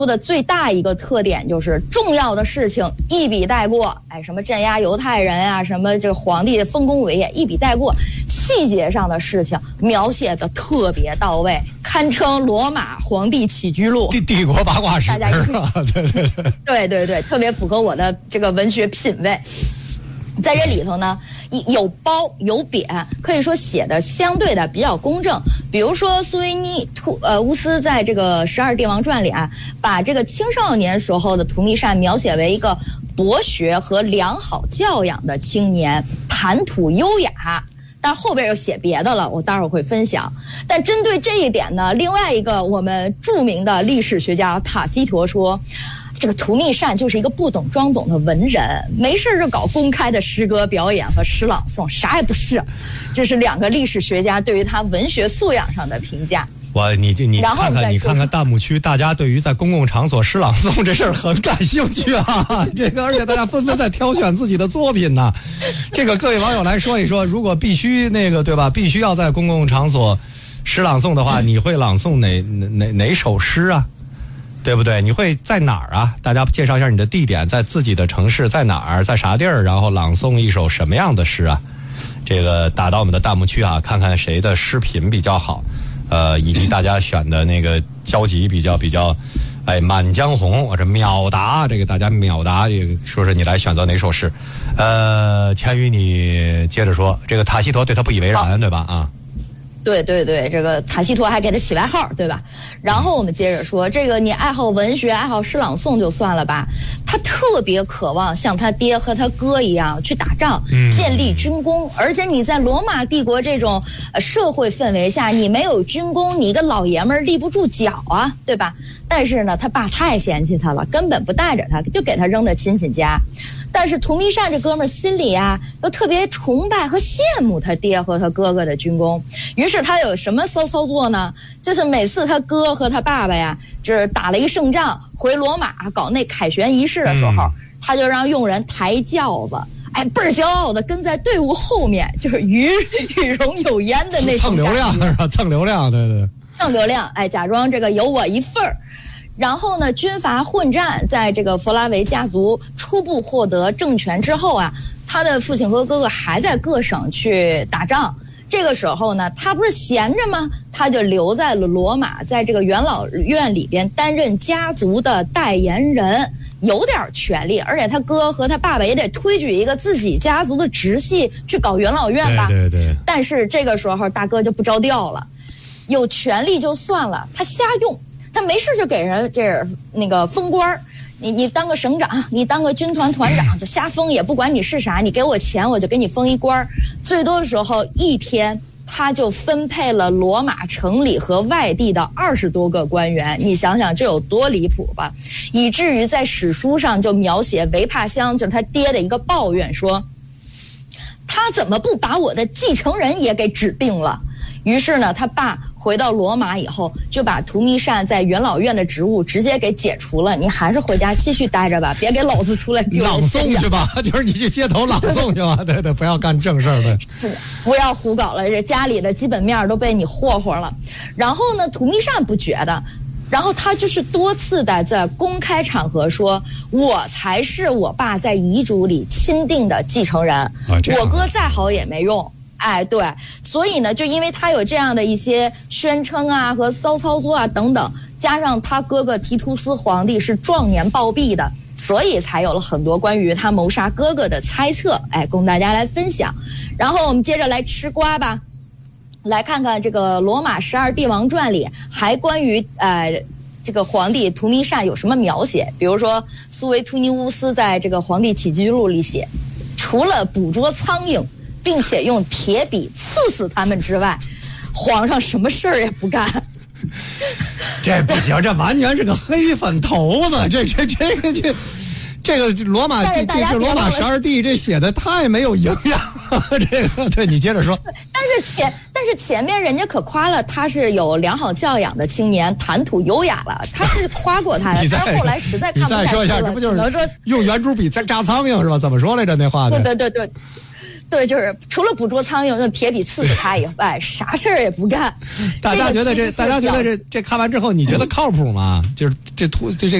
的最大一个特点就是重要的事情一笔带过，什么镇压犹太人啊，什么这个皇帝的丰功伟业一笔带过，细节上的事情描写的特别到位，堪称罗马皇帝起居录、 帝国八卦史， 大家对，特别符合我的这个文学品味。在这里头呢，有褒有贬，可以说写的相对的比较公正。比如说苏维尼乌斯在这个《12帝王传》里啊，把这个青少年时候的图密善描写为一个博学和良好教养的青年，谈吐优雅。但后边又写别的了，我待会儿会分享。但针对这一点呢，另外一个我们著名的历史学家塔西佗说，这个图密善就是一个不懂装懂的文人，没事就搞公开的诗歌表演和诗朗诵，啥也不是。这是两个历史学家对于他文学素养上的评价。 你看看弹幕区，大家对于在公共场所诗朗诵这事儿很感兴趣啊！这个，而且大家纷纷在挑选自己的作品呢。这个各位网友来说一说，如果必须对吧？必须要在公共场所诗朗诵的话，你会朗诵哪首诗啊？对不对？你会在哪儿啊？大家介绍一下你的地点，在自己的城市在哪儿，在啥地儿，然后朗诵一首什么样的诗啊？这个打到我们的弹幕区啊，看看谁的诗品比较好，以及大家选的那个交集比较，满江红或者秒答，这个大家秒答，这个说你来选择哪首诗。千羽你接着说，这个塔西佗对他不以为然，对吧？啊。 对，这个塔西佗还给他起外号，对吧？然后我们接着说，这个你爱好文学、爱好诗朗诵就算了吧，他特别渴望像他爹和他哥一样去打仗，建立军功。而且你在罗马帝国这种社会氛围下，你没有军功，你一个老爷们儿立不住脚啊，对吧？但是呢，他爸太嫌弃他了，根本不带着他，就给他扔到亲戚家。但是图密善这哥们儿心里啊，又特别崇拜和羡慕他爹和他哥哥的军功，于是他有什么骚操作呢？就是每次他哥和他爸爸呀，就是打了一胜仗回罗马搞那凯旋仪式的时候，他就让佣人抬轿子，倍儿骄傲的跟在队伍后面，就是与荣有焉的那种蹭流量是吧？蹭流量，对， 蹭流量，假装这个有我一份儿。然后呢，军阀混战，在这个弗拉维家族初步获得政权之后啊，他的父亲和哥哥还在各省去打仗。这个时候呢，他不是闲着吗？他就留在了罗马，在这个元老院里边担任家族的代言人，有点权利。而且他哥和他爸爸也得推举一个自己家族的直系去搞元老院吧。 对。但是这个时候大哥就不着调了，有权利就算了，他瞎用。他没事就给人那个封官，你当个省长，你当个军团团长，就瞎封，也不管你是啥，你给我钱我就给你封一官。最多的时候一天他就分配了罗马城里和外地的20多个官员，你想想这有多离谱吧？以至于在史书上就描写维帕乡，就是他爹的一个抱怨，说他怎么不把我的继承人也给指定了？于是呢，他爸回到罗马以后，就把图密善在元老院的职务直接给解除了。你还是回家继续待着吧，别给老子出来丢人朗诵去吧，就是你去街头朗诵去吧，对，不要干正事儿的， 不要胡搞了，这家里的基本面都被你霍霍了。然后呢，图密善不觉得，然后他就是多次的在公开场合说，我才是我爸在遗嘱里钦定的继承人，我哥再好也没用。对，所以呢，就因为他有这样的一些宣称啊和骚操作啊等等，加上他哥哥提图斯皇帝是壮年暴毙的，所以才有了很多关于他谋杀哥哥的猜测，供大家来分享。然后我们接着来吃瓜吧，来看看这个罗马12帝王传里还关于这个皇帝图密善有什么描写。比如说苏维图尼乌斯在这个皇帝起居录里写，除了捕捉苍蝇并且用铁笔刺死他们之外，皇上什么事儿也不干。 这不行，这完全是个黑粉头子。这个罗马这罗马12帝这写的太没有营养了。这个对，你接着说。 但是前面人家可夸了他是有良好教养的青年，谈吐优雅了，他是夸过他的。但是后来实在看不下去了。 你再说一下，这不就是用圆珠笔扎苍蝇是吧？怎么说来着那话的？ 对。 对，就是除了捕捉苍蝇用铁笔刺死它以外，啥事儿也不干。 大家觉得这看完之后，你觉得靠谱吗？就是这